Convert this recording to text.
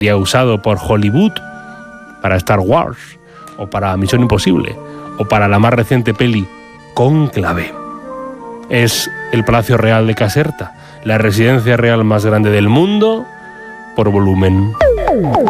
usado por Hollywood para Star Wars, o para Misión Imposible, o para la más reciente peli Cónclave. Es el Palacio Real de Caserta, la residencia real más grande del mundo por volumen.